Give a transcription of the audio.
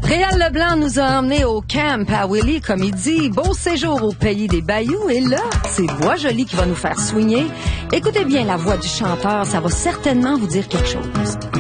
Réal Leblanc nous a emmenés au camp à Willy, comme il dit. Beau séjour au pays des Bayous. Et là, c'est Bois Joli qui va nous faire swinguer. Écoutez bien la voix du chanteur, ça va certainement vous dire quelque chose.